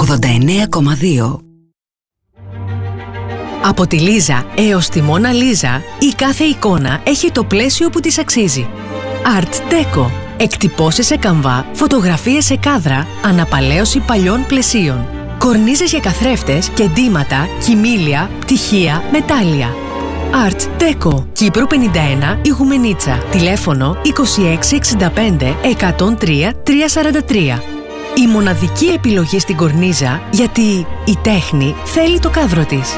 89,2. Από τη Λίζα έως τη Μόνα Λίζα, η κάθε εικόνα έχει το πλαίσιο που της αξίζει. Art Deco. Εκτυπώσεις σε καμβά, φωτογραφίες σε κάδρα, αναπαλαίωση παλιών πλαισίων. Κορνίζες για καθρέφτες και ντύματα, κοιμήλια, πτυχία, μετάλλια. Art Deco. Κύπρου 51, Ιγουμενίτσα. Τηλέφωνο 2665 103 343. Η μοναδική επιλογή στην κορνίζα, γιατί η τέχνη θέλει το κάδρο της.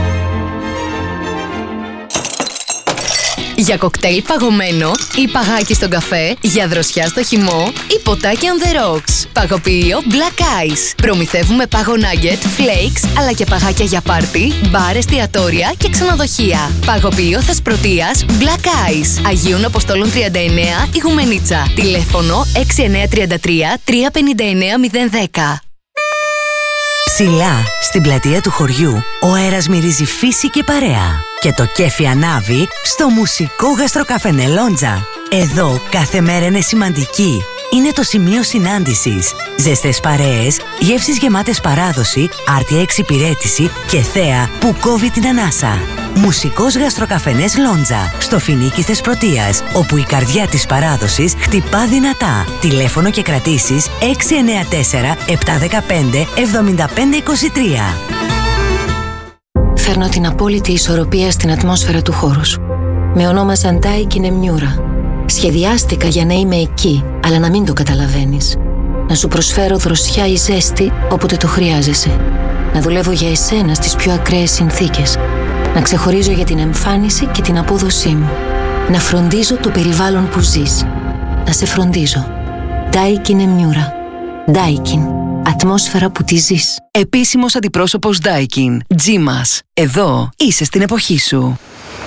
Για κοκτέιλ παγωμένο ή παγάκι στον καφέ, για δροσιά στο χυμό ή ποτάκι on the rocks. Παγοποιείο Black Ice. Προμηθεύουμε πάγο nugget, flakes, αλλά και παγάκια για πάρτι, μπαρ, εστιατόρια και ξενοδοχεία. Παγοποιείο Θεσπρωτείας Black Ice. Αγίων Αποστόλων 39, Ιγουμενίτσα. Τηλέφωνο 6933 359 010. Ψηλά, στην πλατεία του χωριού, ο αέρας μυρίζει φύση και παρέα. Και το κέφι ανάβει στο μουσικό γαστροκαφενέ Λόντζα. Εδώ κάθε μέρα είναι σημαντική. Είναι το σημείο συνάντησης. Ζεστές παρέες, γεύσεις γεμάτες παράδοση, άρτια εξυπηρέτηση και θέα που κόβει την ανάσα. Μουσικός γαστροκαφενές Λόντζα, στο Φοινίκι Θεσπρωτείας, όπου η καρδιά της παράδοσης χτυπά δυνατά. Τηλέφωνο και κρατήσεις 694 715 7523. Φέρνω την απόλυτη ισορροπία στην ατμόσφαιρα του χώρου σου. Με ονόμασαν Daikin Emmiura. Σχεδιάστηκα για να είμαι εκεί, αλλά να μην το καταλαβαίνεις. Να σου προσφέρω δροσιά ή ζέστη όποτε το χρειάζεσαι. Να δουλεύω για εσένα στις πιο ακραίες συνθήκες. Να ξεχωρίζω για την εμφάνιση και την απόδοσή μου. Να φροντίζω το περιβάλλον που ζεις. Να σε φροντίζω. Daikin Emmiura. Daikin. Ατμόσφαιρα που τη ζεις. Επίσημος αντιπρόσωπος Daikin. Τζίμας. Εδώ είσαι στην εποχή σου.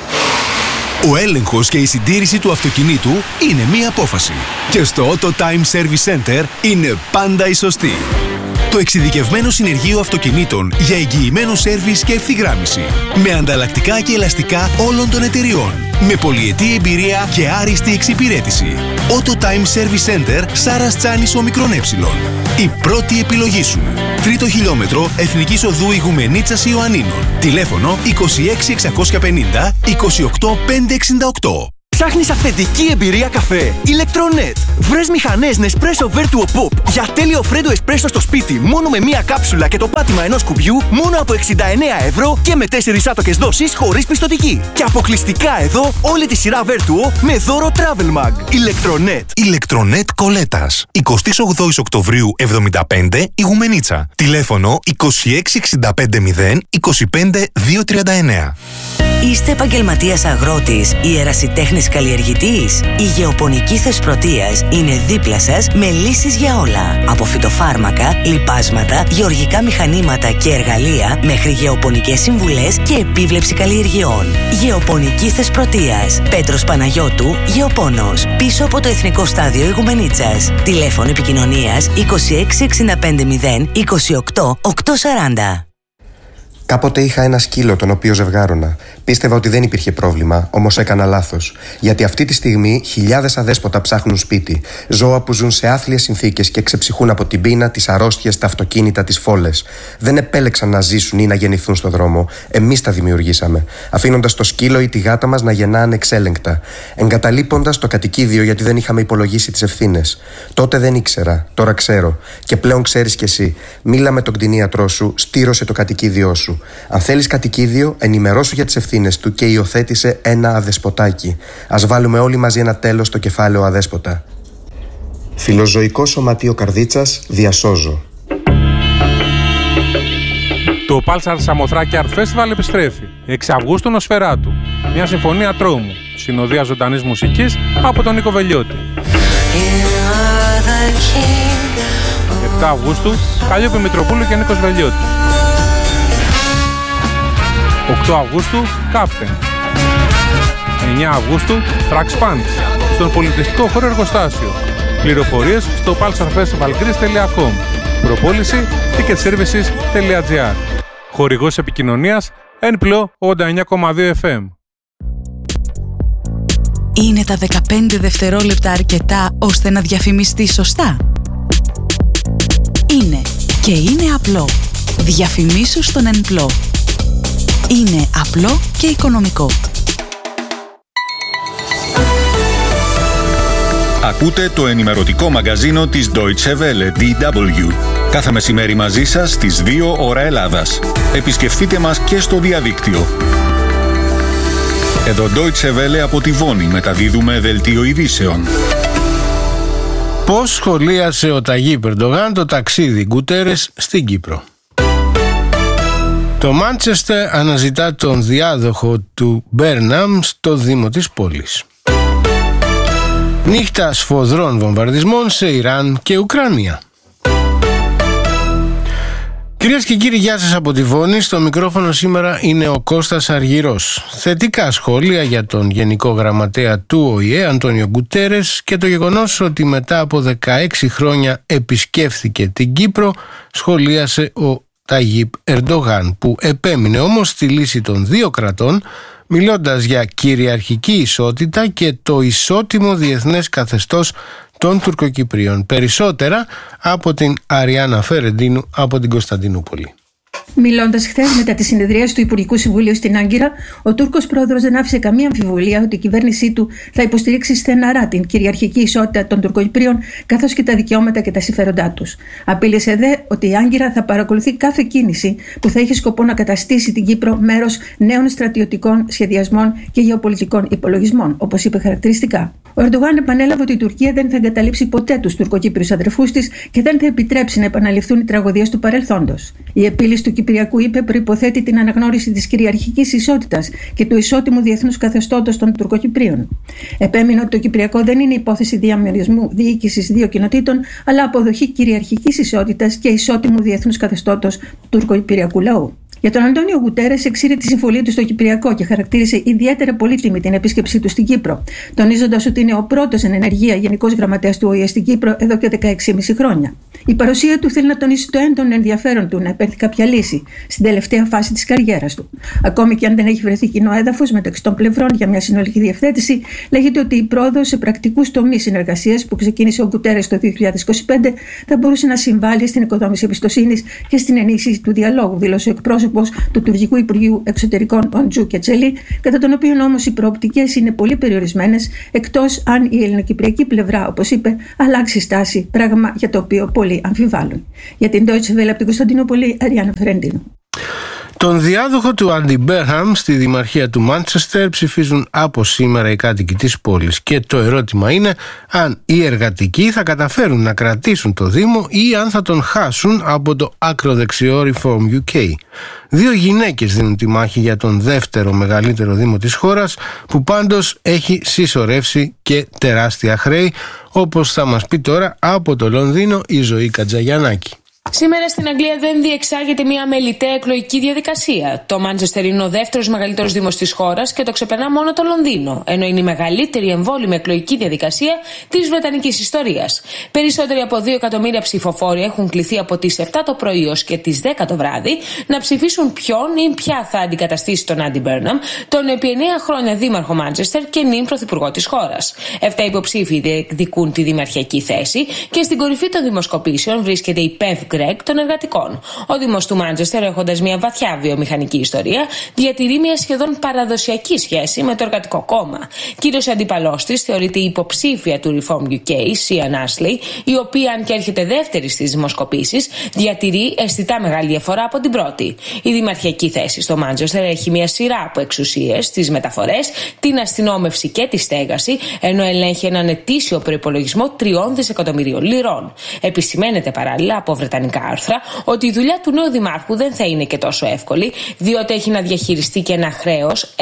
Ο έλεγχος και η συντήρηση του αυτοκινήτου είναι μία απόφαση. Και στο Auto Time Service Center είναι πάντα η σωστή. Το εξειδικευμένο συνεργείο αυτοκινήτων για εγγυημένο σέρβις και ευθυγράμμιση. Με ανταλλακτικά και ελαστικά όλων των εταιριών. Με πολυετή εμπειρία και άριστη εξυπηρέτηση. Auto Time Service Center Σάρας Τσάνης Ομικρόν Ε. Η πρώτη επιλογή σου. 3ο χιλιόμετρο Εθνικής Οδού Ιγουμενίτσας Ιωαννίνων. Τηλέφωνο 26650 28568. Ψάχνεις αυθεντική εμπειρία καφέ? Electronet. Βρες μηχανές Nespresso Vertuo Pop για τέλειο φρέντο εσπρέσο στο σπίτι μόνο με μία κάψουλα και το πάτημα ενός κουμπιού μόνο από 69€ και με 4 άτοκες δόσεις χωρίς πιστωτική. Και αποκλειστικά εδώ όλη τη σειρά Vertuo με δώρο Travel Mag. Electronet. Electronet Κολέτας. 28 Οκτωβρίου 75 Ιγουμενίτσα. Τηλέφωνο 26650 25239. Είστε επαγγελματίας αγρότης ή ερασιτέχνης καλλιεργητής? Η Γεωπονική Θεσπρωτείας είναι δίπλα σας με λύσεις για όλα. Από φυτοφάρμακα, λιπάσματα, γεωργικά μηχανήματα και εργαλεία μέχρι γεωπονικές συμβουλές και επίβλεψη καλλιεργειών. Γεωπονική Θεσπρωτείας. Πέτρος Παναγιώτου, Γεωπόνος. Πίσω από το Εθνικό Στάδιο Ιγουμενίτσας. Τηλέφωνο επικοινωνίας 26650 28 840. Κάποτε είχα ένα σκύλο τον οποίο ζευγάρωνα. Πίστευα ότι δεν υπήρχε πρόβλημα, όμως έκανα λάθος. Γιατί αυτή τη στιγμή χιλιάδες αδέσποτα ψάχνουν σπίτι. Ζώα που ζουν σε άθλιες συνθήκες και ξεψυχούν από την πείνα, τις αρρώστιες, τα αυτοκίνητα, τις φόλες. Δεν επέλεξαν να ζήσουν ή να γεννηθούν στον δρόμο. Εμείς τα δημιουργήσαμε. Αφήνοντας το σκύλο ή τη γάτα μας να γεννά ανεξέλεγκτα. Εγκαταλείποντας το κατοικίδιο γιατί δεν είχαμε υπολογίσει τις ευθύνες. Τότε δεν ήξερα, τώρα ξέρω. Και πλέον ξέρεις κι εσύ. Μίλα με τον κτηνίατρό σου, στήρωσε το κατοικίδιό σου. Αν θέλεις κατοικίδιο, ενημερώσου για τις ευθύνες του και υιοθέτησε ένα αδεσποτάκι. Ας βάλουμε όλοι μαζί ένα τέλος στο κεφάλαιο αδέσποτα. Φιλοζωικό Σωματείο Καρδίτσας, διασώζω. Το Pulsar Σαμοθράκη Art Festival επιστρέφει. 6 Αυγούστου Νοσφαιράτου. Μια συμφωνία τρόμου. Συνοδεία ζωντανής μουσικής από τον Νίκο Βελιώτη. 7 Αυγούστου Καλλιόπη Μητροπούλου και Νίκος Βελιώτης. 8 Αυγούστου Captain. 9 Αυγούστου Trax Punch στον πολιτιστικό χώρο Εργοστάσιο. Πληροφορίες στο pulsarfestivalgreece.com. Προπόληση ticketservices.gr. Χορηγός επικοινωνίας NPLO 89,2 FM. Είναι τα 15 δευτερόλεπτα αρκετά ώστε να διαφημιστεί σωστά? Είναι. Και είναι απλό. Διαφημίσου στον ΕΝΠΛΟ. Είναι απλό και οικονομικό. Ακούτε το ενημερωτικό μαγκαζίνο της Deutsche Welle, DW. Κάθε μεσημέρι μαζί σας στις 2 ώρα Ελλάδας. Επισκεφτείτε μας και στο διαδίκτυο. Εδώ Deutsche Welle από τη Βόνη μεταδίδουμε δελτίο ειδήσεων. Πώς σχολίασε ο Ταγίπ Ερντογάν το ταξίδι Γκουτέρες στην Κύπρο? Το Μάντσεστερ αναζητά τον διάδοχο του Μπέρναμ στο Δήμο της πόλης. Νύχτα σφοδρών βομβαρδισμών σε Ιράν και Ουκρανία. Κυρίες και κύριοι, γεια σας από τη Βόνη. Στο μικρόφωνο σήμερα είναι ο Κώστας Αργυρός. Θετικά σχόλια για τον Γενικό Γραμματέα του ΟΗΕ, Αντώνιο Γκουτέρες, και το γεγονός ότι μετά από 16 χρόνια επισκέφθηκε την Κύπρο, σχολίασε ο Ταγίπ Ερντογάν, που επέμεινε όμως στη λύση των δύο κρατών, μιλώντας για κυριαρχική ισότητα και το ισότιμο διεθνές καθεστώς των Τουρκοκυπρίων. Περισσότερα από την Αριάννα Φερεντίνου από την Κωνσταντινούπολη. Μιλώντας χθες μετά τη συνεδρίαση του Υπουργικού Συμβουλίου στην Άγκυρα, ο Τούρκος πρόεδρος δεν άφησε καμία αμφιβολία ότι η κυβέρνησή του θα υποστηρίξει στεναρά την κυριαρχική ισότητα των Τουρκοκυπρίων, καθώς και τα δικαιώματα και τα συμφέροντά τους. Απείλησε δε ότι η Άγκυρα θα παρακολουθεί κάθε κίνηση που θα έχει σκοπό να καταστήσει την Κύπρο μέρος νέων στρατιωτικών σχεδιασμών και γεωπολιτικών υπολογισμών, όπως είπε χαρακτηριστικά. Ο Ερντογάν επανέλαβε ότι η Τουρκία δεν θα εγκαταλείψει ποτέ τους Τουρκοκύπριους αδερφούς της και δεν θα επιτρέψει να επαναληφθούν οι τραγωδίες του παρελθόντος. Η επίλυση του Κυπριακού, είπε, προϋποθέτει την αναγνώριση της κυριαρχικής ισότητας και του ισότιμου διεθνούς καθεστώτος των Τουρκοκυπρίων. Επέμεινε ότι το Κυπριακό δεν είναι υπόθεση διαμερισμού διοίκησης δύο κοινοτήτων, αλλά αποδοχή κυριαρχικής ισότητας και ισότιμου διεθνούς καθεστώτος του τουρκοκυπριακού λαού. Για τον Αντώνιο Γκουτέρες εξήρε τη συμφωνία του στο Κυπριακό και χαρακτήρισε ιδιαίτερα πολύτιμη την επίσκεψή του στην Κύπρο, τονίζοντας ότι είναι ο πρώτος εν ενεργεία Γενικός Γραμματέας του ΟΗΕ στην Κύπρο εδώ και 16,5 χρόνια. Η παρουσία του θέλει να τονίσει το έντονο ενδιαφέρον του να επέλθει κάποια λύση στην τελευταία φάση της καριέρας του. Ακόμη και αν δεν έχει βρεθεί κοινό έδαφος μεταξύ των πλευρών για μια συνολική διευθέτηση, λέγεται ότι η πρόοδος σε πρακτικούς τομείς συνεργασίας που ξεκίνησε ο Γκουτέρες το 2025 θα μπορούσε να συμβάλλει στην οικοδόμηση εμπιστοσύνης και στην ενίσχυση του διαλόγου, δήλωσε ο εκπρόσωπος του Τουρκικού Υπουργείου Εξωτερικών Οντζού Κετσέλη, κατά τον οποίο όμως οι προοπτικές είναι πολύ περιορισμένες, εκτός αν η ελληνοκυπριακή πλευρά, όπως είπε, αλλάξει στάση, πράγμα για το οποίο πολλοί αμφιβάλλουν. Για την Deutsche Welle από την Κωνσταντινούπολη, Αριάννα Φερεντίνου. Τον διάδοχο του Άντι Μπέρχαμ στη Δημαρχία του Μάντσεστερ ψηφίζουν από σήμερα οι κάτοικοι της πόλης και το ερώτημα είναι αν οι εργατικοί θα καταφέρουν να κρατήσουν το Δήμο ή αν θα τον χάσουν από το ακροδεξιό Reform UK. Δύο γυναίκες δίνουν τη μάχη για τον δεύτερο μεγαλύτερο Δήμο της χώρας, που πάντως έχει συσσωρεύσει και τεράστια χρέη, όπως θα μας πει τώρα από το Λονδίνο η Ζωή Κατζαγιαννάκη. Σήμερα στην Αγγλία δεν διεξάγεται μια αμεληταία εκλογική διαδικασία. Το Μάντσεστερ είναι ο δεύτερος μεγαλύτερος δήμος της χώρας και το ξεπερνά μόνο το Λονδίνο, ενώ είναι η μεγαλύτερη εμβόλυμη εκλογική διαδικασία της βρετανικής ιστορίας. Περισσότεροι από 2 εκατομμύρια ψηφοφόροι έχουν κληθεί από τις 7 το πρωί ως και τις 10 το βράδυ να ψηφίσουν ποιον ή ποια θα αντικαταστήσει τον Άντι Μπέρναμ, τον επί 9 χρόνια δήμαρχο Μάντσεστερ και νυν πρωθυπουργό της χώρας. 7 υποψήφοι διεκδικούν τη δημαρχιακή θέση και στην κορυφή των δημοσκοπήσεων βρίσκεται η Πεφ των εργατικών. Ο Δήμος του Μάντσεστερ, έχοντας μια βαθιά βιομηχανική ιστορία, διατηρεί μια σχεδόν παραδοσιακή σχέση με το Εργατικό Κόμμα. Κύριος αντίπαλός της θεωρείται η υποψήφια του Reform UK, Sian Ashley, η οποία, αν και έρχεται δεύτερη στις δημοσκοπήσεις, διατηρεί αισθητά μεγάλη διαφορά από την πρώτη. Η δημαρχιακή θέση στο Μάντσεστερ έχει μια σειρά από εξουσίες, τις μεταφορές, την αστυνόμευση και τη στέγαση, ενώ ελέγχει έναν ετήσιο προϋπολογισμό 3 δισεκατομμυρίων λιρών. Επισημαίνεται παράλληλα από βρετανικά άρθρα ότι η δουλειά του νέου δημάρχου δεν θα είναι και τόσο εύκολη, διότι έχει να διαχειριστεί και ένα χρέος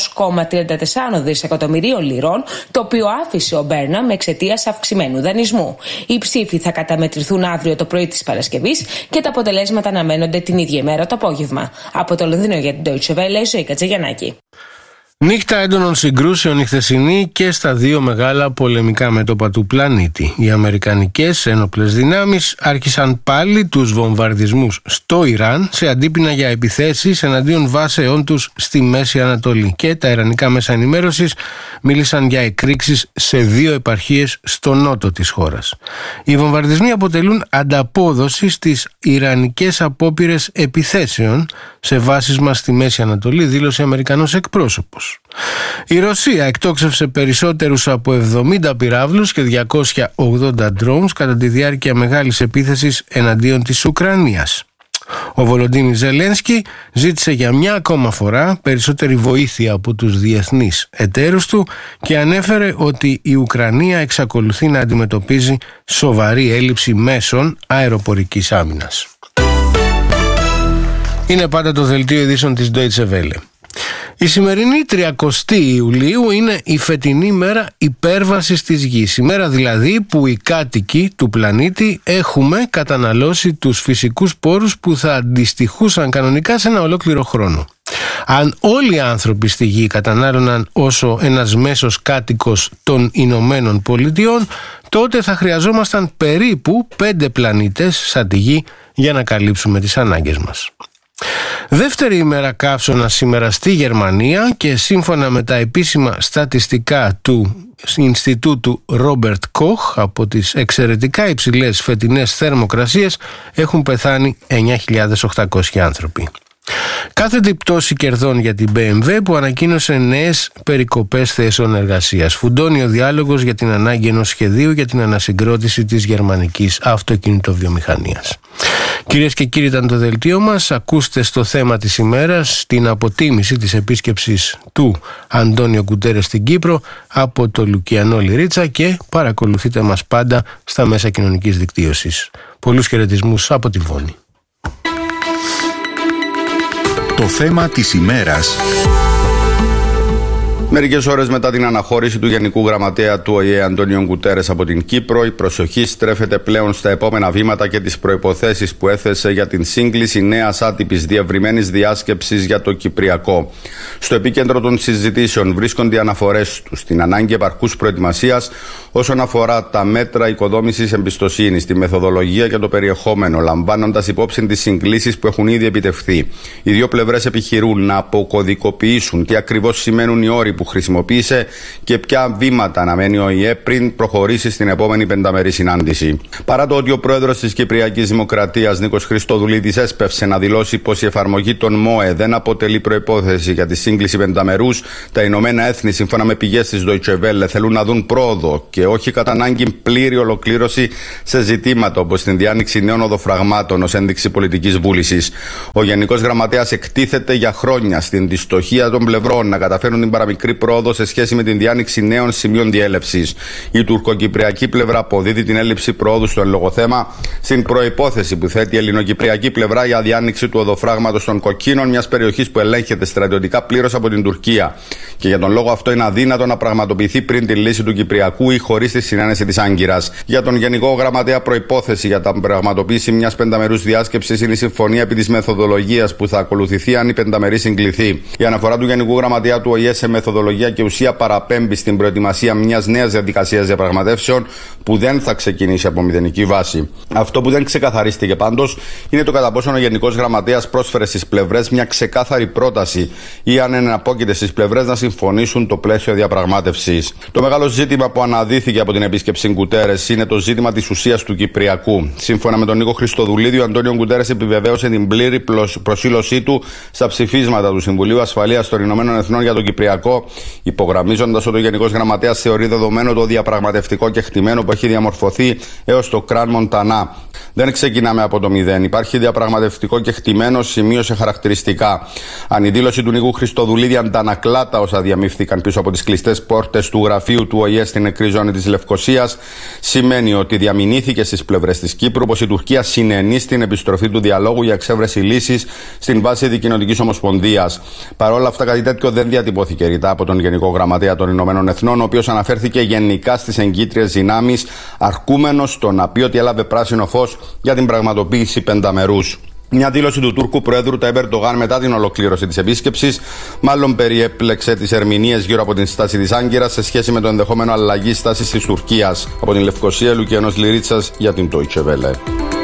1,34 δισεκατομμυρίων λιρών, το οποίο άφησε ο Μπέρναμ εξαιτίας αυξημένου δανεισμού. Οι ψήφοι θα καταμετρηθούν αύριο το πρωί της Παρασκευής και τα αποτελέσματα αναμένονται την ίδια ημέρα το απόγευμα. Από το Λονδίνο για την Deutsche Welle, Ζωή Κατζαγιαννάκη. Νύχτα έντονων συγκρούσεων η χθεσινή και στα δύο μεγάλα πολεμικά μέτωπα του πλανήτη. Οι αμερικανικές ένοπλες δυνάμεις άρχισαν πάλι τους βομβαρδισμούς στο Ιράν σε αντίπεινα για επιθέσεις εναντίον βάσεών τους στη Μέση Ανατολή, και τα ιρανικά μέσα ενημέρωσης μίλησαν για εκρήξεις σε δύο επαρχίες στο νότο της χώρας. Οι βομβαρδισμοί αποτελούν ανταπόδοση στις ιρανικές απόπειρες επιθέσεων σε βάσεις μας στη Μέση Ανατολή, δήλωσε Αμερικανός εκπρόσωπος. Η Ρωσία εκτόξευσε περισσότερους από 70 πυράβλους και 280 drones κατά τη διάρκεια μεγάλης επίθεσης εναντίον της Ουκρανίας. Ο Βολοντίνι Ζελένσκι ζήτησε για μια ακόμα φορά περισσότερη βοήθεια από τους διεθνείς εταίρους του και ανέφερε ότι η Ουκρανία εξακολουθεί να αντιμετωπίζει σοβαρή έλλειψη μέσων αεροπορικής άμυνας. Είναι πάντα το δελτίο ειδήσεων της Deutsche Welle. Η σημερινή 30η Ιουλίου είναι η φετινή μέρα υπέρβασης της γης. Η μέρα δηλαδή που οι κάτοικοι του πλανήτη έχουμε καταναλώσει τους φυσικούς πόρους που θα αντιστοιχούσαν κανονικά σε ένα ολόκληρο χρόνο. Αν όλοι οι άνθρωποι στη γη κατανάλωναν όσο ένας μέσος κάτοικος των Ηνωμένων Πολιτειών, τότε θα χρειαζόμασταν περίπου 5 πλανήτες σαν τη γη για να καλύψουμε τις ανάγκες μας. Δεύτερη ημέρα καύσωνα σήμερα στη Γερμανία και σύμφωνα με τα επίσημα στατιστικά του Ινστιτούτου Ρόμπερτ Κοχ, από τις εξαιρετικά υψηλές φετινές θερμοκρασίες έχουν πεθάνει 9.800 άνθρωποι. Κάθετη πτώση κερδών για την BMW που ανακοίνωσε νέες περικοπές θέσεων εργασίας. Φουντώνει ο διάλογος για την ανάγκη ενός σχεδίου για την ανασυγκρότηση της γερμανικής αυτοκινητοβιομηχανίας. Κυρίες και κύριοι, ήταν το δελτίο μας. Ακούστε στο θέμα της ημέρας την αποτίμηση της επίσκεψης του Αντώνιο Γκουτέρες στην Κύπρο από το Λουκιανό Λιρίτσα και παρακολουθείτε μας πάντα στα μέσα κοινωνικής δικτύωσης. Πολλούς χαιρετισμούς από τη Βόνη. Το θέμα της ημέρας. Μερικές ώρες μετά την αναχώρηση του Γενικού Γραμματέα του ΟΗΕ Αντώνιο Γκουτέρες από την Κύπρο, η προσοχή στρέφεται πλέον στα επόμενα βήματα και τις προϋποθέσεις που έθεσε για την σύγκληση νέας άτυπης διευρυμένης διάσκεψης για το Κυπριακό. Στο επίκεντρο των συζητήσεων βρίσκονται οι αναφορές του στην ανάγκη επαρκούς προετοιμασίας όσον αφορά τα μέτρα οικοδόμησης εμπιστοσύνης, τη μεθοδολογία και το περιεχόμενο, λαμβάνοντας υπόψη τις συγκλήσεις που έχουν ήδη επιτευχθεί. Οι δύο πλευρές επιχειρούν να αποκωδικοποιήσουν τι ακριβώς σημαίνουν οι όροι που χρησιμοποίησε και ποια βήματα αναμένει ο ΙΕ πριν προχωρήσει στην επόμενη πενταμερή συνάντηση. Παρά το ότι ο πρόεδρος της Κυπριακής Δημοκρατίας, Νίκος Χριστοδουλίδης, έσπευσε να δηλώσει πως η εφαρμογή των ΜΟΕ δεν αποτελεί προϋπόθεση για τη σύγκληση πενταμερούς, τα Ηνωμένα Έθνη, σύμφωνα με πηγές της Deutsche Welle, θέλουν να δουν πρόοδο και όχι κατά ανάγκη πλήρη ολοκλήρωση σε ζητήματα όπως την διάνοιξη νέων οδοφραγμάτων ως ένδειξη πολιτικής βούλησης. Ο Γενικός Γραμματέας εκτίθεται για χρόνια στην δυστοχία των πλευρών να καταφέρουν την παραμικρή πρόοδο σε σχέση με την διάνοιξη νέων σημείων διέλευσης. Η τουρκοκυπριακή πλευρά αποδίδει την έλλειψη πρόοδου στο εν λόγω θέμα στην προϋπόθεση που θέτει η ελληνοκυπριακή πλευρά για διάνοιξη του οδοφράγματος των Κοκκίνων, μιας περιοχής που ελέγχεται στρατιωτικά πλήρως από την Τουρκία. Και για τον λόγο αυτό είναι αδύνατο να πραγματοποιηθεί πριν τη λύση του Κυπριακού ή χωρίς τη συνένεση της Άγκυρας. Για τον Γενικό Γραμματέα, προϋπόθεση για την πραγματοποίηση μιας πενταμερούς διάσκεψης είναι η συμφωνία επί της μεθοδολογίας που θα ακολουθηθεί αν η πενταμερή συγκληθεί. Η αναφορά του Γενικού Γραμματέα του ΟΗΕ σε μεθοδολογία και ουσία παραπέμπει στην προετοιμασία μιας νέας διαδικασίας διαπραγματεύσεων που δεν θα ξεκινήσει από μηδενική βάση. Αυτό που δεν ξεκαθαρίστηκε πάντως είναι το κατά πόσο ο Γενικός Γραμματέας πρόσφερε στις πλευρές μια ξεκάθαρη πρόταση ή αν εναπόκειται στις πλευρές να συμφωνήσουν το πλαίσιο διαπραγμάτευσης. Το μεγάλο ζήτημα που αναδύθηκε από την επίσκεψη Γκουτέρες είναι το ζήτημα της ουσίας του Κυπριακού. Σύμφωνα με τον Νίκο Χριστοδουλίδη, ο Αντώνιο Γκουτέρες επιβεβαίωσε την πλήρη προσήλωσή του στα ψηφίσματα του Συμβουλίου Ασφαλείας των Ηνωμένων Εθνών για το Κυπριακό, υπογραμμίζοντας ότι ο Γενικός Γραμματέας θεωρεί δεδομένο το διαπραγματευτικό κεκτημένο που έχει διαμορφωθεί έως το Κραν Μοντανά. Δεν ξεκινάμε από το μηδέν. Υπάρχει διαπραγματευτικό κεκτημένο, σημείωσε χαρακτηριστικά. Αν η δήλωση του Νίκου Χριστοδουλίδη αντανακλά τα όσα διαμήφθηκαν πίσω από τις κλειστές πόρτες του γραφείου του ΟΗΕ στην νεκρή ζώνη της Λευκωσίας, σημαίνει ότι διαμηνύθηκε στις πλευρές της Κύπρου πως η Τουρκία συνενεί στην επιστροφή του διαλόγου για εξέβρεση λύσης στην βάση δικοινοτικής ομοσπονδίας. Παρ' όλα αυτά, κάτι τέτοιο δεν διατυπώθηκε ρητά από τον Γενικό Γραμματέα των Ηνωμένων Εθνών, ο οποίος αναφέρθηκε γενικά στις εγκύτριες δυνάμεις, αρκούμενος στο να πει ότι έλαβε πράσινο φως για την πραγματοποίηση πενταμερούς. Μια δήλωση του Τούρκου Προέδρου Ταϊπ Ερντογάν μετά την ολοκλήρωση της επίσκεψης μάλλον περιέπλεξε τις ερμηνείες γύρω από την στάση της Άγκυρας σε σχέση με το ενδεχόμενο αλλαγή στάσης της Τουρκίας. Από την Λευκοσία, Λουκιανός Λυρίτσας για την Deutsche Welle.